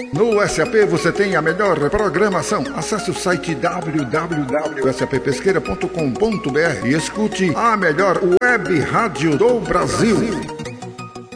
No SAP você tem a melhor programação. Acesse o site www.sappesqueira.com.br e escute a melhor web rádio do Brasil.